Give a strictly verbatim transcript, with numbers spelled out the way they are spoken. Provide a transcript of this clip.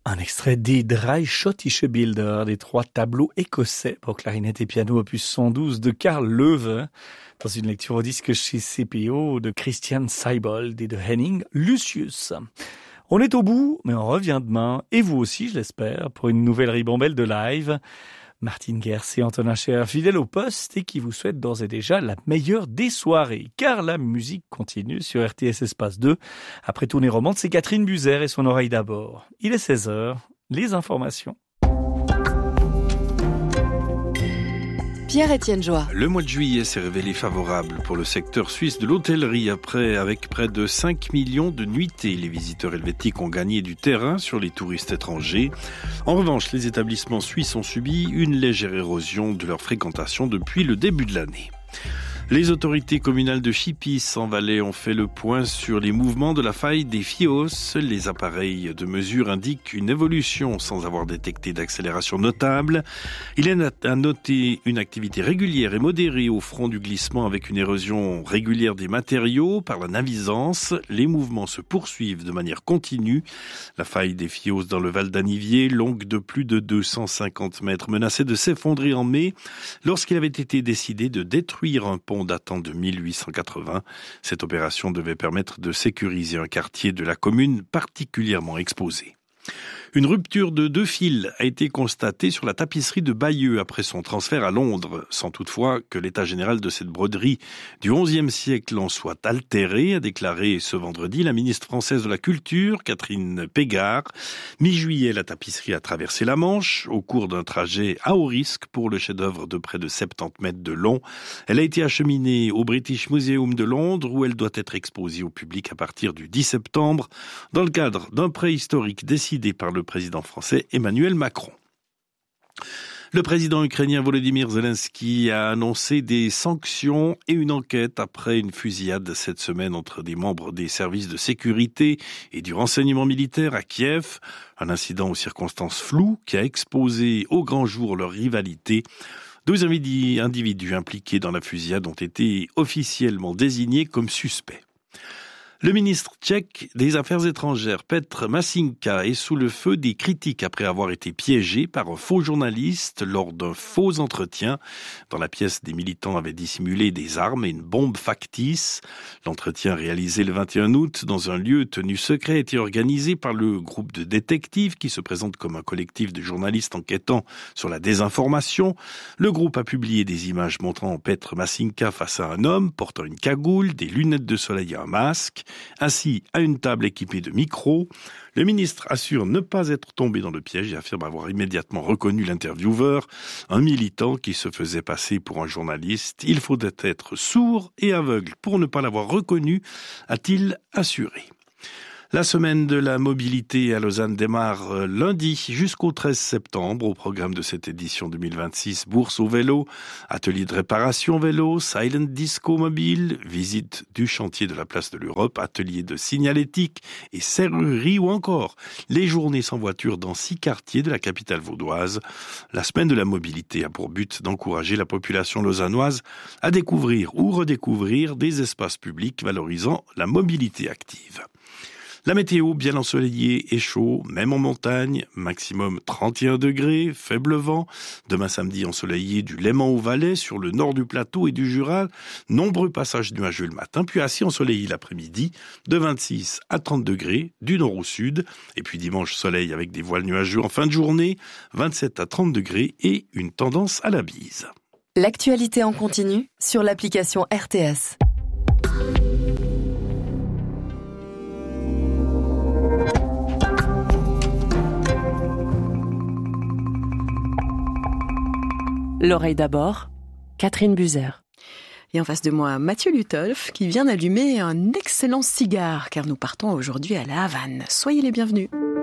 Un extrait des Drei Schottische Bilder, des trois tableaux écossais pour clarinette et piano opus cent douze de Karl Löwe, dans une lecture au disque chez C P O de Christian Seibold et de Henning Lucius. On est au bout, mais on revient demain, et vous aussi, je l'espère, pour une nouvelle ribambelle de live. Martine Gers et Antonin Cher, fidèles au poste, et qui vous souhaitent d'ores et déjà la meilleure des soirées, car la musique continue sur R T S Espace deux. Après Tournée Romande, c'est Catherine Buzer et son oreille d'abord. Il est seize heures, les informations. Pierre-Étienne Joie. Le mois de juillet s'est révélé favorable pour le secteur suisse de l'hôtellerie après, avec près de cinq millions de nuitées. Les visiteurs helvétiques ont gagné du terrain sur les touristes étrangers. En revanche, les établissements suisses ont subi une légère érosion de leur fréquentation depuis le début de l'année. Les autorités communales de Chipis en Valais ont fait le point sur les mouvements de la faille des Fios. Les appareils de mesure indiquent une évolution sans avoir détecté d'accélération notable. Il est à noter une activité régulière et modérée au front du glissement avec une érosion régulière des matériaux par la navisance. Les mouvements se poursuivent de manière continue. La faille des Fios dans le Val d'Anivier, longue de plus de deux cent cinquante mètres, menaçait de s'effondrer en mai lorsqu'il avait été décidé de détruire un pont datant de mille huit cent quatre-vingts. Cette opération devait permettre de sécuriser un quartier de la commune particulièrement exposé. Une rupture de deux fils a été constatée sur la tapisserie de Bayeux après son transfert à Londres, sans toutefois que l'état général de cette broderie du onzième siècle en soit altéré, a déclaré ce vendredi la ministre française de la Culture, Catherine Pégard. Mi-juillet, la tapisserie a traversé la Manche au cours d'un trajet à haut risque pour le chef-d'œuvre de près de soixante-dix mètres de long. Elle a été acheminée au British Museum de Londres où elle doit être exposée au public à partir du dix septembre dans le cadre d'un prêt historique décidé par le président français Emmanuel Macron. Le président ukrainien Volodymyr Zelensky a annoncé des sanctions et une enquête après une fusillade cette semaine entre des membres des services de sécurité et du renseignement militaire à Kiev. Un incident aux circonstances floues qui a exposé au grand jour leur rivalité. Deux individus impliqués dans la fusillade ont été officiellement désignés comme suspects. Le ministre tchèque des Affaires étrangères, Petr Mašinka, est sous le feu des critiques après avoir été piégé par un faux journaliste lors d'un faux entretien. Dans la pièce, des militants avaient dissimulé des armes et une bombe factice. L'entretien réalisé le vingt et un août dans un lieu tenu secret a été organisé par le groupe de détectives qui se présente comme un collectif de journalistes enquêtant sur la désinformation. Le groupe a publié des images montrant Petr Mašinka face à un homme portant une cagoule, des lunettes de soleil et un masque. Assis à une table équipée de micros, le ministre assure ne pas être tombé dans le piège et affirme avoir immédiatement reconnu l'intervieweur, un militant qui se faisait passer pour un journaliste. Il faudrait être sourd et aveugle pour ne pas l'avoir reconnu, a-t-il assuré. La semaine de la mobilité à Lausanne démarre lundi jusqu'au treize septembre. Au programme de cette édition deux mille vingt-six, bourse au vélo, atelier de réparation vélo, silent disco mobile, visite du chantier de la place de l'Europe, atelier de signalétique et serrurerie ou encore les journées sans voiture dans six quartiers de la capitale vaudoise. La semaine de la mobilité a pour but d'encourager la population lausannoise à découvrir ou redécouvrir des espaces publics valorisant la mobilité active. La météo, bien ensoleillée et chaud, même en montagne, maximum trente et un degrés, faible vent. Demain samedi, ensoleillé du Léman au Valais, sur le nord du plateau et du Jura. Nombreux passages nuageux le matin, puis assez ensoleillé l'après-midi, de vingt-six à trente degrés, du nord au sud. Et puis dimanche, soleil avec des voiles nuageux en fin de journée, vingt-sept à trente degrés et une tendance à la bise. L'actualité en continu sur l'application R T S. L'oreille d'abord, Catherine Buzer. Et en face de moi, Mathieu Lutolf, qui vient d'allumer un excellent cigare, car nous partons aujourd'hui à La Havane. Soyez les bienvenus.